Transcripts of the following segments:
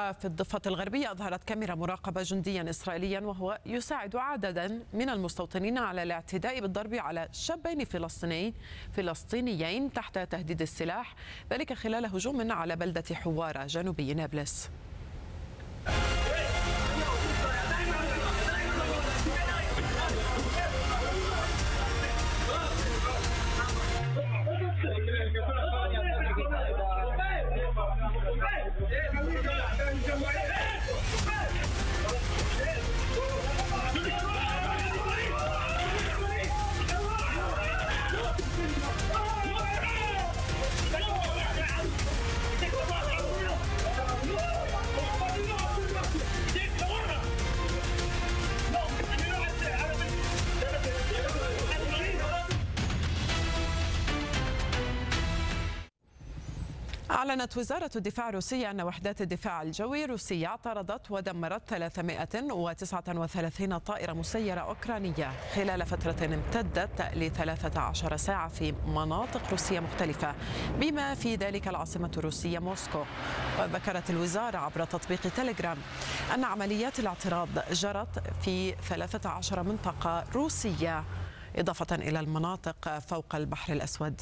وفي الضفة الغربية أظهرت كاميرا مراقبة جنديا إسرائيليا وهو يساعد عددا من المستوطنين على الاعتداء بالضرب على شابين فلسطينيين تحت تهديد السلاح، ذلك خلال هجوم على بلدة حوارة جنوبي نابلس. أعلنت وزارة الدفاع الروسية أن وحدات الدفاع الجوي الروسية اعترضت ودمرت 339 طائرة مسيرة أوكرانية خلال فترة امتدت ل 13 ساعة في مناطق روسية مختلفة بما في ذلك العاصمة الروسية موسكو. وذكرت الوزارة عبر تطبيق تيليجرام أن عمليات الاعتراض جرت في 13 منطقة روسية إضافة إلى المناطق فوق البحر الأسود.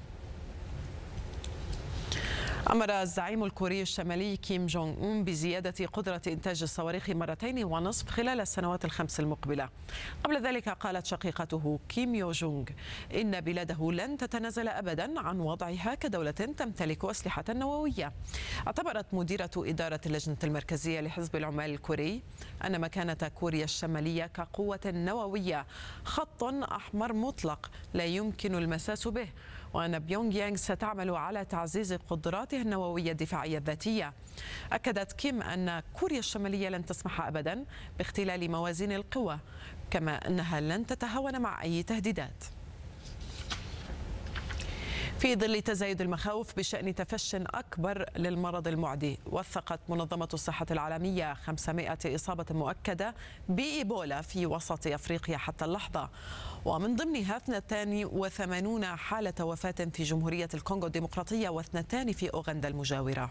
أمر الزعيم الكوري الشمالي كيم جونغ أون بزيادة قدرة إنتاج الصواريخ 2.5 مرات خلال السنوات الخمس المقبلة. قبل ذلك قالت شقيقته كيم يو جونغ إن بلاده لن تتنازل أبدا عن وضعها كدولة تمتلك أسلحة نووية. اعتبرت مديرة إدارة اللجنة المركزية لحزب العمال الكوري أن مكانة كوريا الشمالية كقوة نووية خط أحمر مطلق لا يمكن المساس به، وأن بيونغ يانغ ستعمل على تعزيز قدراتها النووية الدفاعية الذاتية. أكدت كيم أن كوريا الشمالية لن تسمح أبدا باختلال موازين القوى، كما أنها لن تتهاون مع أي تهديدات. في ظل تزايد المخاوف بشأن تفشٍ أكبر للمرض المعدي، وثقت منظمة الصحة العالمية 500 إصابة مؤكدة بإيبولا في وسط أفريقيا حتى اللحظة، ومن ضمنها 82 حالة وفاة في جمهورية الكونغو الديمقراطية و2 في أوغندا المجاورة.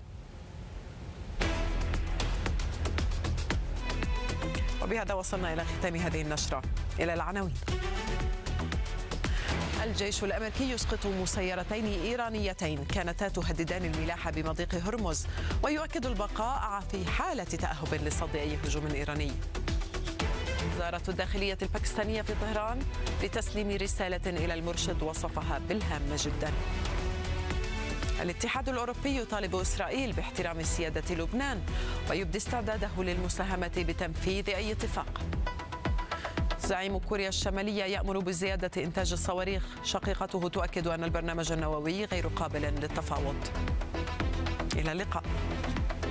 وبهذا وصلنا إلى ختام هذه النشرة. إلى العناوين. الجيش الأمريكي يسقط مسيرتين إيرانيتين كانتا تهددان الملاحة بمضيق هرمز، ويؤكد البقاء في حالة تأهب لصد أي هجوم إيراني. وزارة الداخلية الباكستانية في طهران لتسليم رسالة إلى المرشد وصفها بالهامة جدا. الاتحاد الأوروبي يطالب إسرائيل باحترام سيادة لبنان ويبدي استعداده للمساهمة بتنفيذ أي اتفاق. زعيم كوريا الشمالية يأمر بزيادة إنتاج الصواريخ، شقيقته تؤكد أن البرنامج النووي غير قابل للتفاوض. إلى اللقاء.